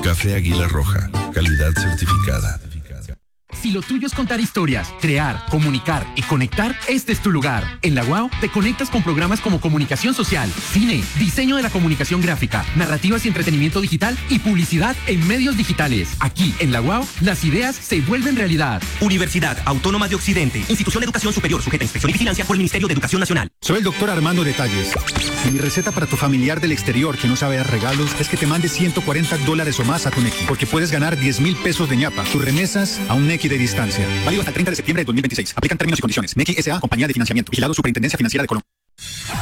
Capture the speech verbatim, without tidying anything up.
Café Águila Roja, calidad certificada. Si lo tuyo es contar historias, crear, comunicar y conectar, este es tu lugar. En la U A O te conectas con programas como comunicación social, cine, diseño de la comunicación gráfica, narrativas y entretenimiento digital y publicidad en medios digitales. Aquí, en la U A O, las ideas se vuelven realidad. Universidad Autónoma de Occidente, institución de educación superior sujeta a inspección y vigilancia por el Ministerio de Educación Nacional. Soy el doctor Armando Detalles. Y mi receta para tu familiar del exterior que no sabe dar regalos es que te mande ciento cuarenta dólares o más a tu Nequi, porque puedes ganar diez mil pesos de ñapa. Tus remesas a un Nequi de distancia. Válido hasta el treinta de septiembre de dos mil veintiséis. Aplican términos y condiciones. Nequi S A, compañía de financiamiento. Vigilado Superintendencia Financiera de Colombia.